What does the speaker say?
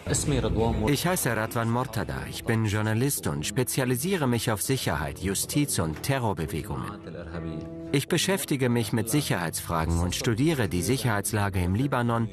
Ich heiße Radwan Mortada. Ich bin Journalist und spezialisiere mich auf Sicherheit, Justiz und Terrorbewegungen. Ich beschäftige mich mit Sicherheitsfragen und studiere die Sicherheitslage im Libanon,